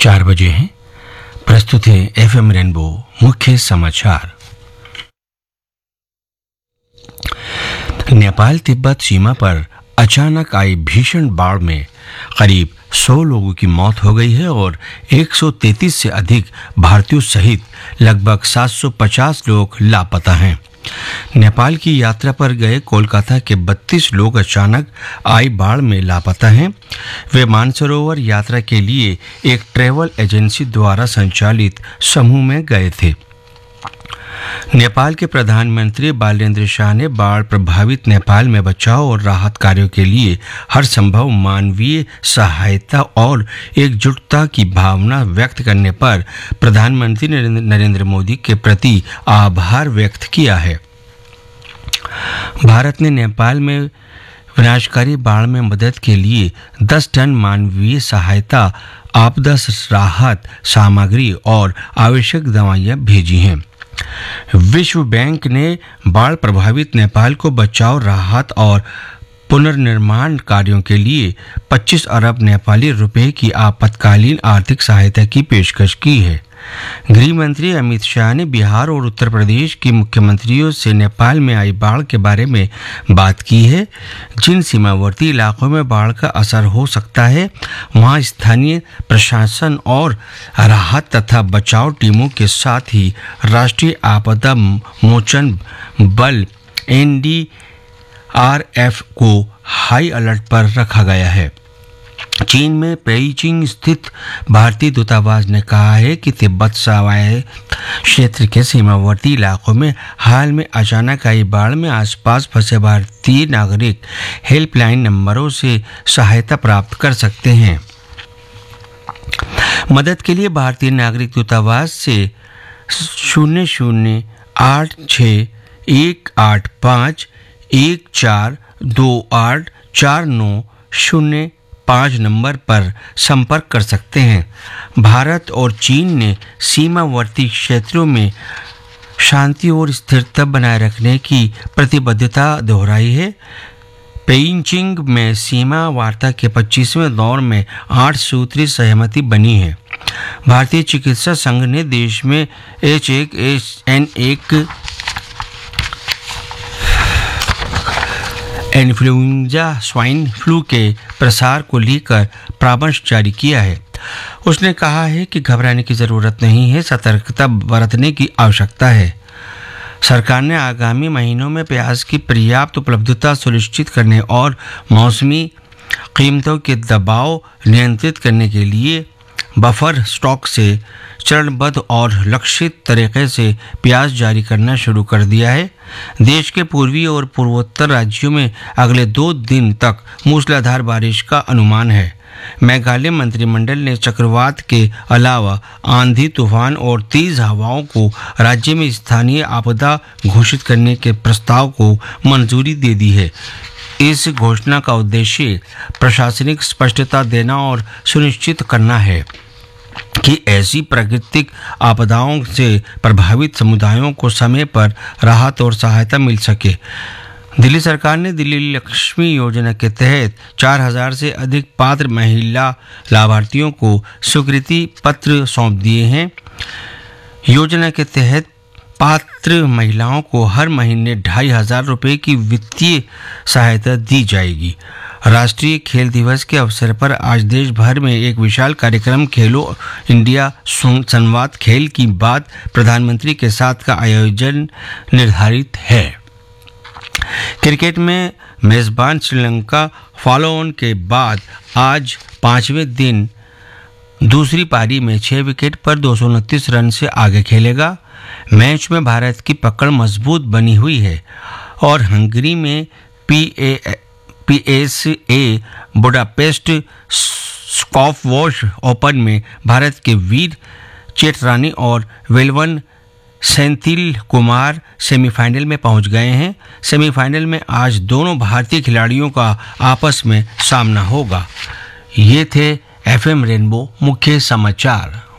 4 बजे हैं। प्रस्तुत है एफएम रेनबो मुख्य समाचार। नेपाल तिब्बत सीमा पर अचानक आई भीषण बाढ़ में करीब 100 लोगों की मौत हो गई है और 133 से अधिक भारतीयों सहित लगभग 750 लोग लापता हैं। नेपाल की यात्रा पर गए कोलकाता के 32 लोग अचानक आई बाढ़ में लापता हैं। वे मानसरोवर यात्रा के लिए एक ट्रैवल एजेंसी द्वारा संचालित समूह में गए थे। नेपाल के प्रधानमंत्री बालेन्द्र शाह ने बाढ़ प्रभावित नेपाल में बचाव और राहत कार्यों के लिए हर संभव मानवीय सहायता और एकजुटता की भावना व्यक्त करने पर प्रधानमंत्री नरेंद्र मोदी के प्रति आभार व्यक्त किया है। भारत ने नेपाल में विनाशकारी बाढ़ में मदद के लिए 10 टन मानवीय सहायता, आपदा राहत सामग्री और आवश्यक दवाइयां भेजी हैं। विश्व बैंक ने बाढ़ प्रभावित नेपाल को बचाव, राहत और पुनर्निर्माण कार्यों के लिए 25 अरब नेपाली रुपए की आपातकालीन आर्थिक सहायता की पेशकश की है। गृह मंत्री अमित शाह ने बिहार और उत्तर प्रदेश के मुख्यमंत्रियों से नेपाल में आई बाढ़ के बारे में बात की है। जिन सीमावर्ती इलाकों में बाढ़ का असर हो सकता है, वहां स्थानीय प्रशासन और राहत तथा बचाव टीमों के साथ ही राष्ट्रीय आपदा मोचन बल NDRF को हाई अलर्ट पर रखा गया है। चीन में पेइचिंग स्थित भारतीय दूतावास ने कहा है कि तिब्बत स्वायत्त क्षेत्र के सीमावर्ती इलाकों में हाल में अचानक आई बाढ़ में आसपास फंसे भारतीय नागरिक हेल्पलाइन नंबरों से सहायता प्राप्त कर सकते हैं। मदद के लिए भारतीय नागरिक दूतावास से 008814142849005 नंबर पर संपर्क कर सकते हैं। भारत और चीन ने सीमावर्ती क्षेत्रों में शांति और स्थिरता बनाए रखने की प्रतिबद्धता दोहराई है। पेइचिंग में सीमा वार्ता के 25वें दौर में 8 सूत्री सहमति बनी है। भारतीय चिकित्सा संघ ने देश में H1N1 इन्फ्लुएंजा स्वाइन फ्लू के प्रसार को लेकर परामर्श जारी किया है। उसने कहा है कि घबराने की जरूरत नहीं है, सतर्कता बरतने की आवश्यकता है। सरकार ने आगामी महीनों में प्याज की पर्याप्त उपलब्धता सुनिश्चित करने और मौसमी कीमतों के दबाव नियंत्रित करने के लिए बफर स्टॉक से चरणबद्ध और लक्षित तरीके से प्याज जारी करना शुरू कर दिया है। देश के पूर्वी और पूर्वोत्तर राज्यों में अगले 2 दिन तक मूसलाधार बारिश का अनुमान है। मेघालय मंत्रिमंडल ने चक्रवात के अलावा आंधी, तूफान और तेज हवाओं को राज्य में स्थानीय आपदा घोषित करने के प्रस्ताव को मंजूरी दे दी है। इस घोषणा का उद्देश्य प्रशासनिक स्पष्टता देना और सुनिश्चित करना है कि ऐसी प्राकृतिक आपदाओं से प्रभावित समुदायों को समय पर राहत और सहायता मिल सके। दिल्ली सरकार ने दिल्ली लक्ष्मी योजना के तहत 4000 से अधिक पात्र महिला लाभार्थियों को स्वीकृति पत्र सौंप दिए हैं। योजना के तहत पात्र महिलाओं को हर महीने 2500 रुपये की वित्तीय सहायता दी जाएगी। राष्ट्रीय खेल दिवस के अवसर पर आज देश भर में एक विशाल कार्यक्रम खेलो इंडिया संवाद खेल की बात प्रधानमंत्री के साथ का आयोजन निर्धारित है। क्रिकेट में मेजबान श्रीलंका फॉलो ऑन के बाद आज 5वें दिन दूसरी पारी में 6 विकेट पर 229 रन से आगे खेलेगा। मैच में भारत की पकड़ मजबूत बनी हुई है और हंगरी में PSA बुडापेस्ट स्क्वॉश ओपन में भारत के वीर चेटरानी और वेलवन सेंथिल कुमार सेमीफाइनल में पहुंच गए हैं। सेमीफाइनल में आज दोनों भारतीय खिलाड़ियों का आपस में सामना होगा। ये थे एफएम रेनबो मुख्य समाचार।